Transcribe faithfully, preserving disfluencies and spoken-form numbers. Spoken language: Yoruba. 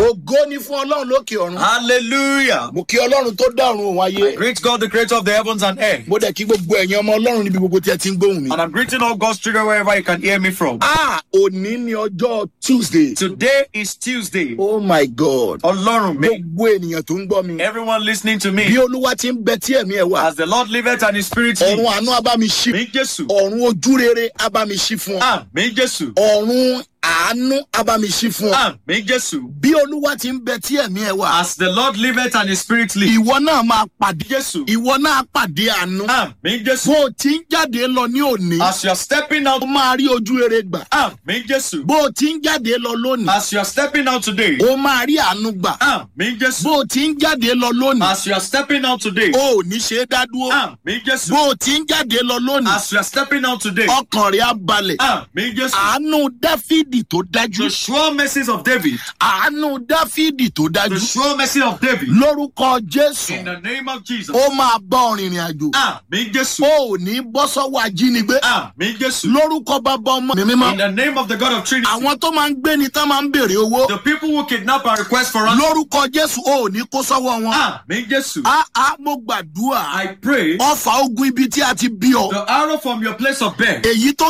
Ògo ni fún Ọlọ́run lókè ọ̀run. Hallelujah. Mo kí Ọlọ́run tó dá ọ̀run òun ayé. Greet God, the creator of the heavens and earth. Mo dẹ̀ kí gbogbo ẹ̀yin ọmọ Ọlọ́run níbi gbogbo tí ẹ ti ń gbóhùn mi. And I'm greeting all God's children wherever you can hear me from. Ah, òní ni ọjọ́ Tuesday. Today is Tuesday. Oh my God. Ọlọ́run mi. Gbogbo ènìyàn tó ń gbọ́ mi. Everyone listening to me. Bí Olúwa ti ń bẹ tí ẹ̀mí ẹ̀ wà. As the Lord liveth and his spirit Ọ̀run lives. àánú á bá mi ṣí. Mi Jésù. Ọ̀run ojú rere á bá mi ṣí fún ọ. Ah, mi Jésù. Ọ̀run àánú á bá mi ṣí fún ọ. Ah, mi Jésù. Bí Olúwa ti ń bẹ tí ẹ̀mí ẹ̀ wà. As the Lord liveth and his spirit lives. Ìwọ náà máa pàdé. Jésù. Ìwọ náà pàdé àánú. Ah, mi Jésù. Bó o ti ń jáde lọ ní òní. As you are stepping out. Ó máa rí ojú rere gbà. Ah, mi Jésù. Bó o ti ń jáde lọ lónìí. As you are stepping out today. Ó máa rí àánú gbà. Ah, mi Jésù. Bó o ti ń jáde lọ lónìí. As you are stepping out today. O ò ní ṣe é dá dúró. Ah, mi Jésù. Bó o ti ń jáde lọ lónìí. As you are stepping out today. Ọkàn rẹ̀ á balẹ̀. Ah, mi Jésù. Àánú Dáfídì tó dájú. The sure mercies of David. Àánú Dáfídì tó The dájú. sure mercy of David. Lórúkọ Jésù. In the name of Jesus. Ó máa bá ọ rìnrìn àjò. Ah, mi Jésù. O ò ní bọ́ sọ́wọ́ ajínigbé. Ah, mi Jésù. Lórúkọ bàbá ọmọ mi mímọ́. In the name of the God of Trinity. Àwọn tó máa ń gbé ni tán máa ń béèrè owó. The people who kidnap and request for us. Lórúkọ Jésù o ò ní kó sọ́wọ́ wọn. Ah, mi Jésù. Á á mo gbàdúrà. I pray Ọfà ogun ibi tí a ti bí ọ. the arrow from your place of birth. Èyí tó